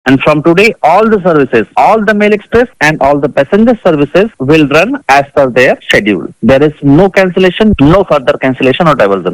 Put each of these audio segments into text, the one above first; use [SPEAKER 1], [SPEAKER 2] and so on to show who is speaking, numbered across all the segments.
[SPEAKER 1] And from today, all the services, all the mail express and all the passenger services will run as per their schedule. There is no cancellation, no further cancellation or diversion.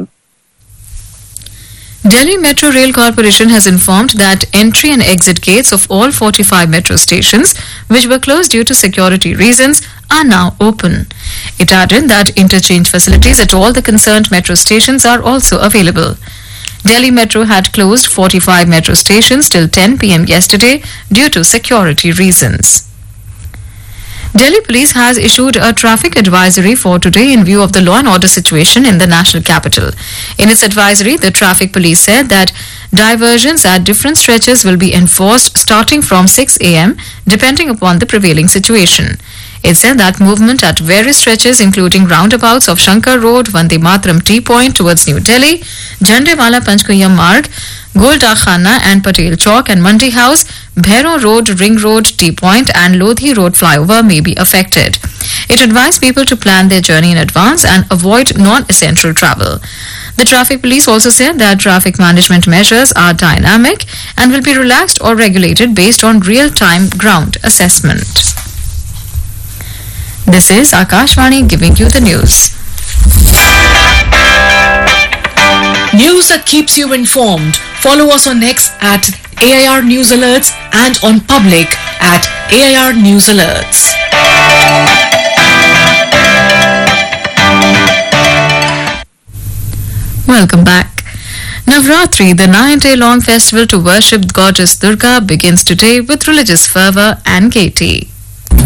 [SPEAKER 2] Delhi Metro Rail Corporation has informed that entry and exit gates of all 45 metro stations, which were closed due to security reasons, are now open. It added that interchange facilities at all the concerned metro stations are also available. Delhi Metro had closed 45 metro stations till 10 p.m. yesterday due to security reasons. Delhi Police has issued a traffic advisory for today in view of the law and order situation in the national capital. In its advisory, the traffic police said that diversions at different stretches will be enforced starting from 6 a.m. depending upon the prevailing situation. It said that movement at various stretches including roundabouts of Shankar Road, Vande Mataram T Point towards New Delhi, Jhandewala Panchkuiya Marg, Golda Khana and Patel Chowk and Mandi House, Bhairo Road, Ring Road, T Point and Lodhi Road flyover may be affected. It advised people to plan their journey in advance and avoid non-essential travel. The traffic police also said that traffic management measures are dynamic and will be relaxed or regulated based on real-time ground assessment. This is Akashvani giving you the news.
[SPEAKER 3] News that keeps you informed. Follow us on X at AIR News Alerts and on Public at AIR News Alerts.
[SPEAKER 2] Welcome back. Navratri, the 9-day-long festival to worship goddess Durga, begins today with religious fervour and gaiety.